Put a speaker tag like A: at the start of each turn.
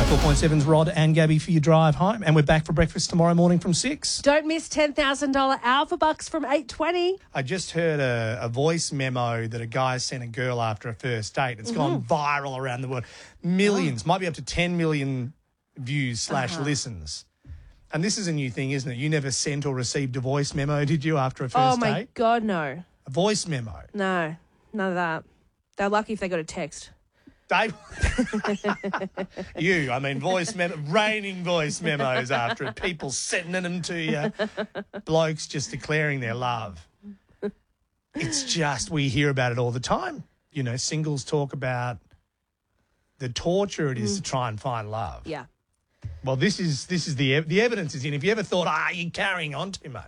A: 94.7's Rod and Gabby for your drive home. And we're back for breakfast tomorrow morning from 6.
B: Don't miss $10,000 Alpha Bucks from 8:20.
A: I just heard a voice memo that a guy sent a girl after a first date. It's gone viral around the world. Millions, might be up to 10 million views / listens. And this is a new thing, isn't it? You never sent or received a voice memo, did you, after a first date?
B: Oh, my God, no.
A: A voice memo.
B: No, none of that. They're lucky if they got a text.
A: Dave, raining voice memos after it, people sending them to you, blokes just declaring their love. It's just, we hear about it all the time. You know, singles talk about the torture it is to try and find love.
B: Yeah.
A: Well, this is the evidence is in. If you ever thought, you're carrying on too much.